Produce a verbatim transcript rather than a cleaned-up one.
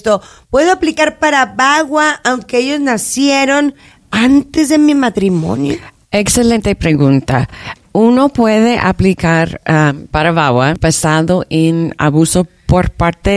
esto. ¿Puedo aplicar para V A W A aunque ellos nacieron antes de mi matrimonio? Excelente pregunta. Uno puede aplicar um, para V A W A basado en abuso por parte